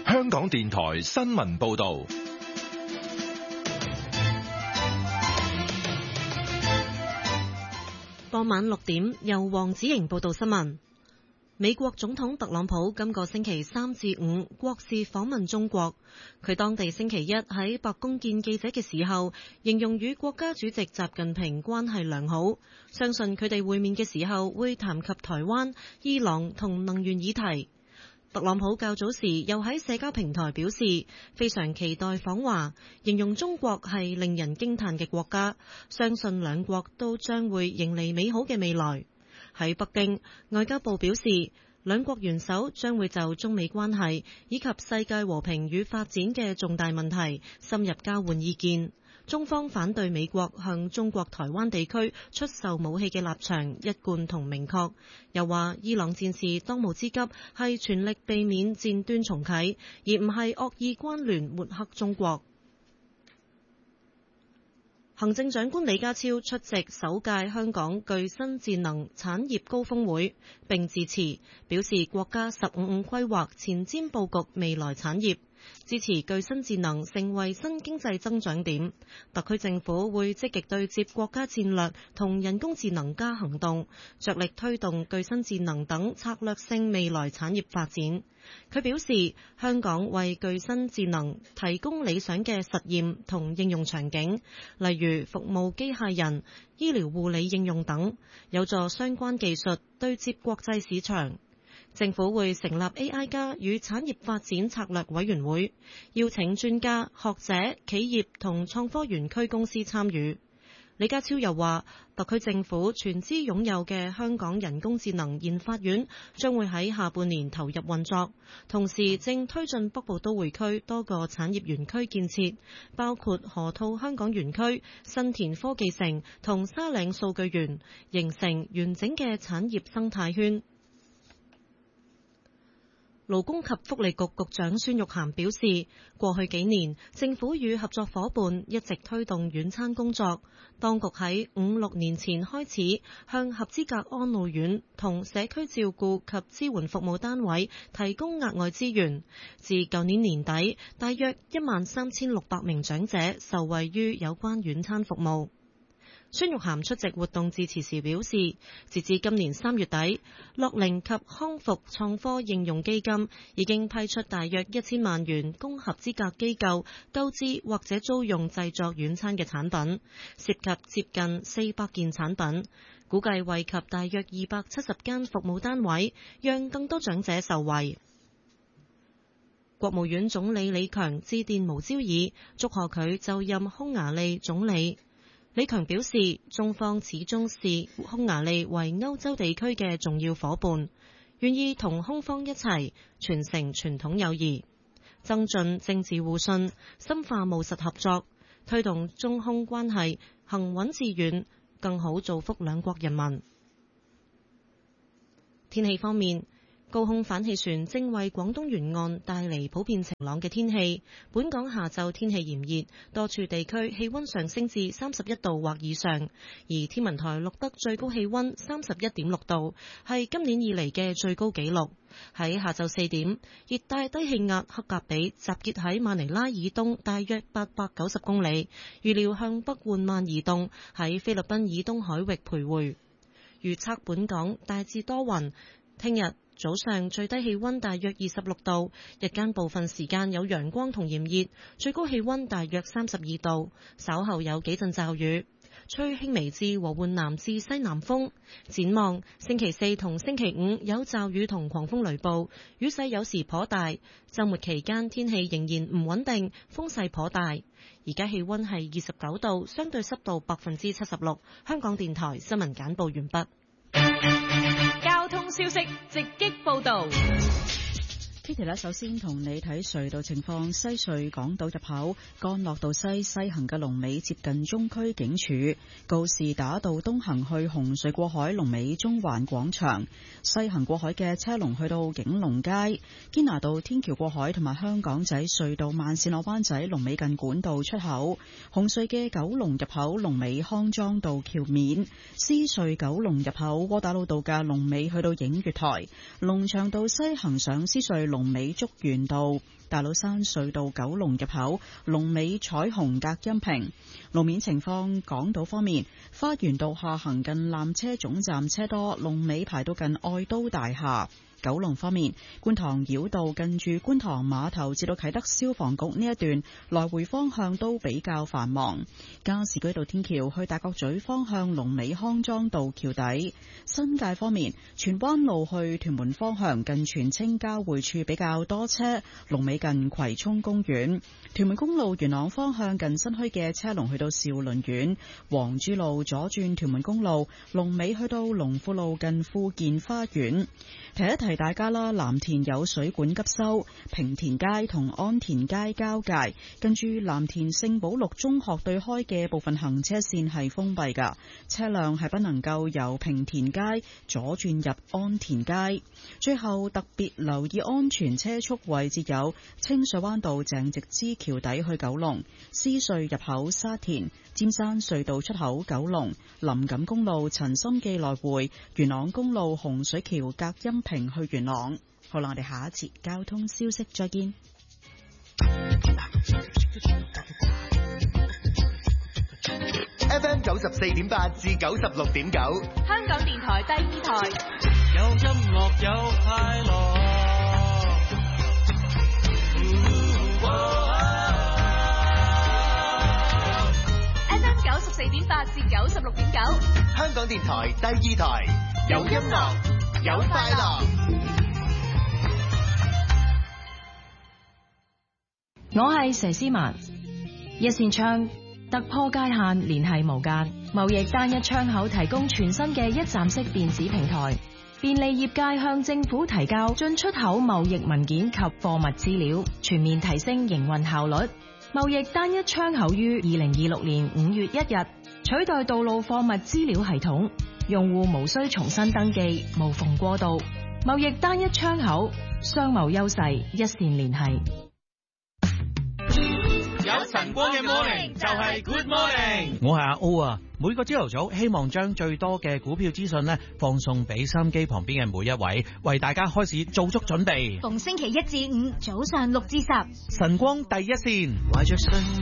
香港電台新聞報道。 傍晚6點，由黃子瑩報道新聞。美國總統特朗普今個星期3至5國事訪問中國。佢當地星期一喺白宮見記者嘅時候，形容與國家主席習近平關係良好，相信佢哋會面嘅時候會談及台灣、伊朗同能源議題。特朗普較早時又喺社交平台表示，非常期待訪華，形容中國係令人驚嘆嘅國家，相信兩國都將會迎嚟美好嘅未來。喺北京，外交部表示，兩國元首將會就中美關係以及世界和平與發展嘅重大問題深入交換意見。中方反對美國向中國台灣地區出售武器嘅立場一貫同明確，又話伊朗戰事當務之急係全力避免戰端重啟，而唔係惡意關聯抹黑中國。行政長官李家超出席首屆香港具新智能產業高峰會並致辭，表示國家15+5規劃前瞻佈局未來產業，支持具新智能成為新經濟增長點。特區政府會積極對接國家戰略同人工智能加行動，着力推動具新智能等策略性未來產業發展。佢表示，香港為具新智能提供理想嘅實驗同應用場景，例如服務機械人、醫療護理應用等，有助相關技術對接國際市場。政府會成立 AI 加與產業發展策略委員會，邀請專家、學者、企業同創科園區公司參與。李家超又話，特區政府全資擁有嘅香港人工智能研發院將會喺下半年投入運作，同時正推進北部都會區多個產業園區建設，包括河套香港園區、新田科技城同沙嶺數據園，形成完整嘅產業生態圈。勞工及福利局局長孫玉菡表示，過去幾年政府與合作夥伴一直推動院餐工作，當局喺5-6年前開始向合資格安老院同社區照顧及支援服務單位提供額外資源，自舊年年底，大約13,600名長者受惠於有關院餐服務。孫玉菡出席活動致辭時表示，截至今年3月底，樂齡及康復創科應用基金已經批出大約1000萬元供合資格機構購置或者租用製作院餐嘅產品，涉及接近400件產品，估計惠及大約270間服務單位，讓更多長者受惠。國務院總理李強致電毛招爾，祝賀佢就任匈牙利總理。李強表示，中方始終視匈牙利為歐洲地區嘅重要夥伴，願意同匈方一齊傳承傳統友誼，增進政治互信，深化務實合作，推動中匈關係行穩致遠，更好造福兩國人民。天氣方面，高空反氣旋正為廣東沿岸帶嚟普遍晴朗嘅天氣。本港下晝天氣炎熱，多處地區氣溫上升至31度或以上，而天文台錄得最高氣溫31.6度，係今年以嚟嘅最高紀錄。喺下晝4點，熱帶低氣壓克格比集結喺馬尼拉以東大約890公里，預料向北緩慢移動，喺菲律賓以東海域徘徊。預測本港大致多雲，聽日早上最低氣溫大約26度，日間部分時間有陽光同炎熱，最高氣溫大約32度，稍後有幾陣驟雨，吹輕微至和緩南至西南風。展望星期4同星期5有驟雨同狂風雷暴，雨勢有時頗大。週末期間天氣仍然唔穩定，風勢頗大。而家氣溫係29度，相對濕度76%。香港電台新聞簡報完畢。 交通消息直擊報道。 Kitty 咧，首先同你睇隧道情況。西隧港島入口干諾道西行嘅龍尾接近中區警署，告士打道東行去紅隧過海龍尾中環廣場，西行過海嘅車龍去到景隆街。堅拿道天橋過海同埋香港仔隧道慢線落灣仔龍尾近管道出口，紅隧嘅九龍入口龍尾康莊道橋面，獅隧九龍入口窩打老道嘅龍尾去到映月台，龍翔道西行上獅隧龍龍尾竹園道。大老山隧道九龍入口龍尾彩虹隔音屏。路面情況，港島方面，花園道下行近纜車總站車多，龍尾排到近愛都大廈。九龍方面，觀塘繞道近住觀塘碼頭至到啟德消防局呢一段來回方向都比較繁忙。加士居道天橋去大角咀方向龍尾康莊道橋底。新界方面，荃灣路去屯門方向近荃青交匯處比較多車，龍尾近葵涌公園。屯門公路元朗方向近新墟嘅車龍去到兆麟苑。黃珠路左轉屯門公路龍尾去到龍富路近富健花園。提一提大家啦，藍田有水管急修，平田街同安田街交界近住藍田聖保祿中學對開嘅部分行車線係封閉㗎，車輛係不能夠由平田街左轉入安田街。最後特別留意安全車速位置有清水灣道鄭直支橋底去九龍、獅隧入口沙田、尖山隧道出口九龍、林錦公路陳心記來回、元朗公路洪水橋隔音屏去元朗。好啦，我哋下一節交通消息再見。 FM 94.8至96.9， 香港電台第二台， 有音樂有快樂。 FM 94.8至96.9， 香港電台第二台，有音樂有快樂。 我係佘詩曼。一線窗突破界限，聯繫無間，貿易單一窗口提供全新嘅一站式電子平台，便利業界向政府提交進出口貿易文件及貨物資料，全面提升營運效率。貿易單一窗口於2026年5月1日取代道路貨物資料系統，用戶無需重新登記，無縫過渡。貿易單一窗口，商貿優勢一線聯繫。 有晨光嘅 morning 就係 good morning。 我係阿 O 啊，每個朝頭早希望將最多嘅股票資訊呢放送俾收音機旁邊嘅每一位，為大家開始做足準備。 逢星期1至5早上6至10， 晨光第一線。